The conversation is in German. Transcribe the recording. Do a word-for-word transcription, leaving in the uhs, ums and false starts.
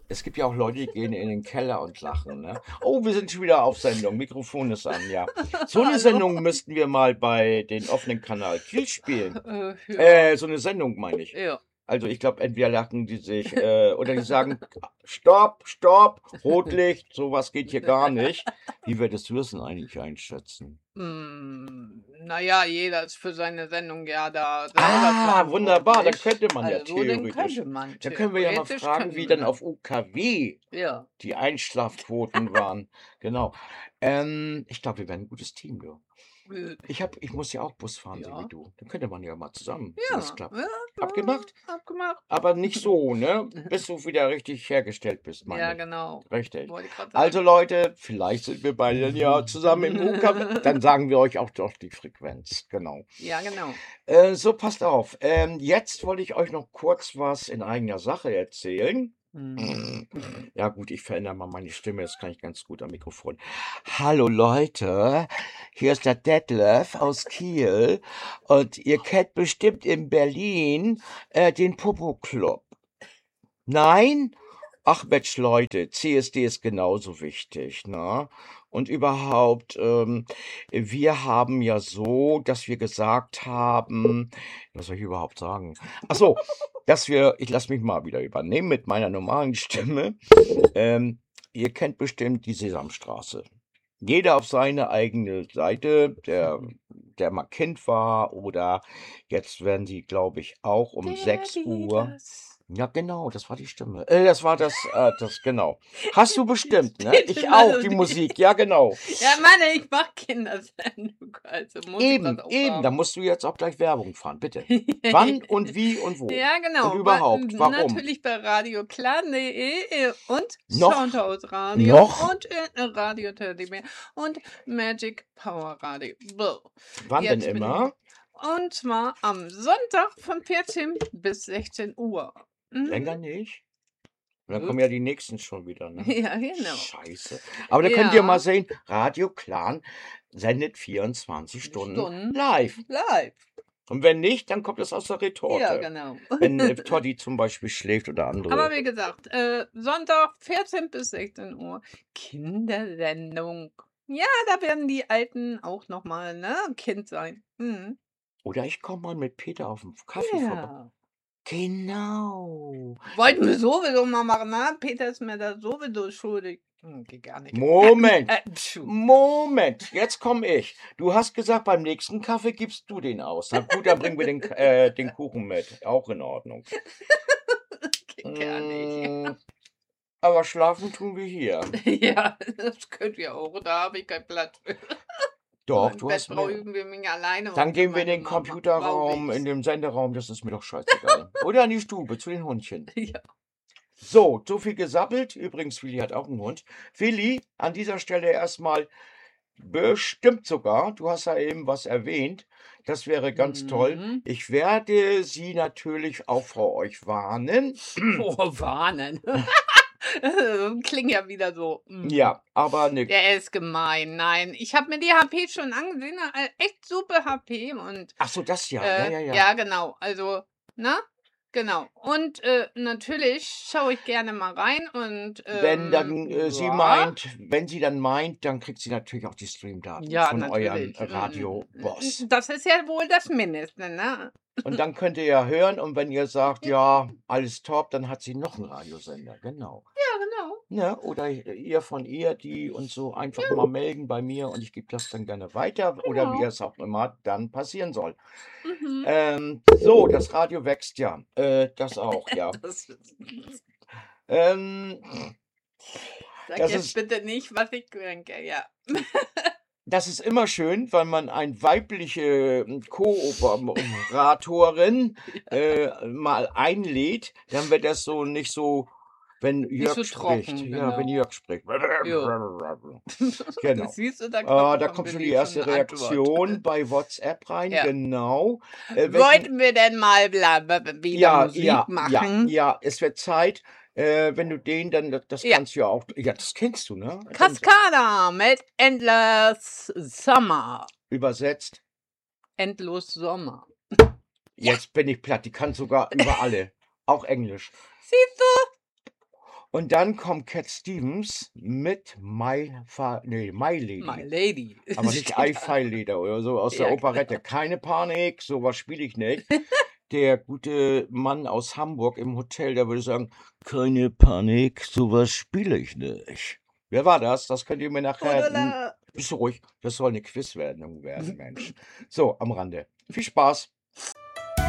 Es gibt ja auch Leute, die gehen in den Keller und lachen, ne? Oh, wir sind schon wieder auf Sendung. Mikrofon ist an, ja. So eine Hallo. Sendung müssten wir mal bei den offenen Kanal Kiel spielen. Äh, ja. Äh, so eine Sendung meine ich. Ja. Also ich glaube, entweder lachen die sich äh, oder die sagen, stopp, stopp, Rotlicht, sowas geht hier gar nicht. Wie würdest du das denn eigentlich einschätzen? Hm, na ja, jeder ist für seine Sendung ja da selber Ah, wunderbar, da verantwortlich. könnte man ja Also, den theoretisch. könnte man Da können wir ja mal theoretisch fragen, könnte wie man dann das. auf U K W Ja. die Einschlafquoten waren. Genau. Ähm, ich glaube, wir wären ein gutes Team, du. Äh, Ich hab, ich muss ja auch Bus fahren, so wie ja. du. Dann könnte man ja mal zusammen, wenn das Ja, klappt. ja, Abgemacht? ja, abgemacht. Aber nicht so, ne? Bis du wieder richtig hergestellt bist, Ja, meine ich. genau. Richtig. Wollte ich grad Also sagen. Leute, vielleicht sind wir beide ja zusammen im U K W. Dann sagen wir euch auch doch die Frequenz. Genau. Ja, genau. Äh, so, passt auf. Ähm, jetzt wollte ich euch noch kurz was in eigener Sache erzählen. Mhm. Ja gut, ich verändere mal meine Stimme, das kann ich ganz gut am Mikrofon. Hallo Leute, hier ist der Detlef aus Kiel und ihr kennt bestimmt in Berlin äh, den Popo Club. Nein? Ach Mensch, Leute, C S D ist genauso wichtig, ne? Und überhaupt, ähm, wir haben ja so, dass wir gesagt haben, was soll ich überhaupt sagen? Ach so, dass wir, ich lasse mich mal wieder übernehmen mit meiner normalen Stimme. Ähm, ihr kennt bestimmt die Sesamstraße. Jeder auf seine eigene Seite, der, der mal Kind war oder jetzt werden sie, glaube ich, auch um sechs Uhr. Adidas. Ja, genau, das war die Stimme. Äh, das war das, äh, das, genau. Hast du bestimmt, ne? Steht Ich immer auch, so die die. Musik, ja, genau. Ja, Mann, ich mach Kindersendung, also muss ich das Eben, auch eben, da haben. musst du jetzt auch gleich Werbung fahren, bitte. Wann und wie und wo? Ja, Und genau. Wa- überhaupt, warum? Natürlich bei radioklan punkt de und Noch, Soundhouse Radio noch? und äh, Radio Teddy Bear und Magic Power Radio. Bäh. Wann denn Jetzt bin ich. immer? Und zwar am Sonntag von vierzehn bis sechzehn Uhr. Mhm. Länger nicht? Und dann Äh, kommen ja die nächsten schon wieder, ne? Ja, genau. Scheiße. Aber da könnt ihr mal Ja, sehen, Radio Clan sendet vierundzwanzig Stunden Stunden live. live. Und wenn nicht, dann kommt es aus der Ja, Retorte. genau. Wenn äh, Toddy zum Beispiel schläft oder Aber andere. wie gesagt, äh, Sonntag vierzehn bis sechzehn Uhr Kindersendung. Ja, da werden die Alten auch noch mal, ne, Kind sein. Mhm. Oder ich komme mal mit Peter auf den Kaffee vorbei. Ja. Genau. Wollten wir sowieso mal machen, ne? Peter ist mir da sowieso schuldig. Hm, geht gar nicht. Moment. Äh, pschuh. Moment, jetzt komme ich. Du hast gesagt, beim nächsten Kaffee gibst du den aus. Na gut, dann bringen wir den, äh, den Kuchen mit. Auch in Ordnung. Geht gar nicht. Mm, aber schlafen tun wir hier. Ja, das könnt ihr auch. Da habe ich keinen Platz für. Doch, Im du Bett hast brauche mir. ich für mich alleine Dann und für gehen wir in meine den Mama. Computerraum, Brauche in ich. den Senderaum, das ist mir doch scheißegal. Oder in die Stube zu den Hundchen. Ja. So, so viel gesappelt. Übrigens, Willi hat auch einen Hund. Willi, an dieser Stelle erstmal bestimmt sogar, du hast ja eben was erwähnt, das wäre ganz toll. Mhm. Ich werde Sie natürlich auch vor euch warnen. Oh, warnen. Klingt ja wieder so. mm. Ja, aber ne, Der ist gemein. Nein, ich habe mir die H P schon angesehen. äh, Echt super H P und ach so, das ja, ja, äh, ja, ja. ja, genau. Also, ne? Genau. Und äh, natürlich schaue ich gerne mal rein und Wenn ähm, dann äh, sie ja, meint, wenn sie dann meint, dann kriegt sie natürlich auch die Streamdaten ja, von eurem natürlich. Mm, Radio-Boss. Das ist ja wohl das Mindeste, ne? Und dann könnt ihr ja hören und wenn ihr sagt, ja, alles top, dann hat sie noch einen Radiosender, genau. Ja, genau. Ne? Oder ihr von ihr, die uns so einfach mal melden bei mir und ich gebe das dann gerne weiter oder wie Genau. es auch immer dann passieren soll. Mhm. Ähm, so, das Radio wächst ja. Äh, das auch, ja. Das, Ähm, sag das jetzt ist, bitte nicht, was ich denke, ja. das ist immer schön, weil man eine weibliche ähm, Kooperatorin äh, mal einlädt, dann wird das so nicht so, wenn Nicht Jörg so spricht. trocken, Ja, wenn genau. Jörg spricht. Ja. Genau. Siehst du, da Äh, kommt da von kommt schon die Willi erste schon eine Antwort. Reaktion bei WhatsApp rein, Ja. genau. Äh, welchen, Wollten wir denn mal bla- bla- bla- wieder ja, Musik ja, ja, machen? ja, es wird Zeit. Äh, wenn du den dann, das, das Ja. kannst du ja auch, ja, das kennst du, ne? Dann Cascada mit Endless Summer. übersetzt, Endlos Sommer. jetzt bin ich platt, die kann sogar über alle, auch Englisch. Siehst du? Und dann kommt Cat Stevens mit My Fa ne, My Lady. My Lady. Aber nicht I File Leder oder so aus der Ja, Operette. genau. Keine Panik, so was spiele ich nicht. Der gute Mann aus Hamburg im Hotel, der würde sagen: „Keine Panik, so was spiele ich nicht.“ Wer war das? Das könnt ihr mir nachher hm, Gundula. bist du ruhig, das soll 'ne Quizsendung werden, Mensch. So, am Rande. Viel Spaß.